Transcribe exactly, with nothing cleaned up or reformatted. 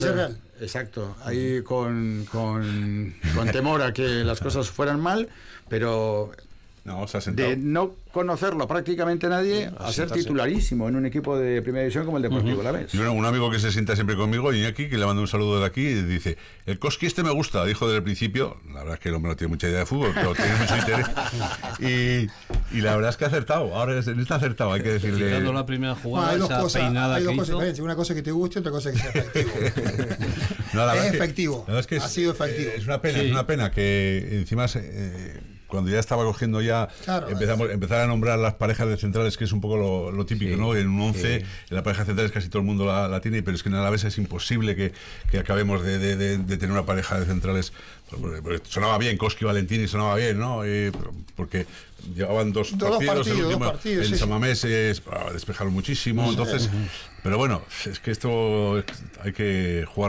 Real. Exacto, ahí con, con, con temor a que las cosas fueran mal, pero no, se ha sentado. De no conocerlo prácticamente nadie, sí, a ser titularísimo en un equipo de primera división como el Deportivo uh-huh. Alavés. Y un, un amigo que se sienta siempre conmigo, Iñaki, que le mando un saludo de aquí, y dice, el Koski este me gusta, dijo desde el principio. La verdad es que el hombre no tiene mucha idea de fútbol, pero tiene mucho interés. Y, y la verdad es que ha acertado, ahora es, está acertado, hay que decirle. Quitando la primera jugada, bueno, hay esa dos cosas, peinada hay dos que cosas hizo. diferentes, una cosa que te guste y otra cosa que sea efectivo. No, la es es efectivo, que, la es que es, ha sido efectivo. Es una pena, sí. es una pena que encima eh, cuando ya estaba cogiendo ya, claro, empezamos, empezar a nombrar las parejas de centrales, que es un poco lo, lo típico, sí, ¿no? En un once, sí. En la pareja de centrales casi todo el mundo la, la tiene, pero es que en Alavés es imposible que, que acabemos de, de, de, de tener una pareja de centrales. Porque, porque sonaba bien, Koski Valentini sonaba bien, ¿no? Eh, porque llevaban dos, dos partidos, partidos, el último, dos partidos, en sí, Samamés es, despejaron muchísimo, entonces, pero bueno, es que esto hay que jugar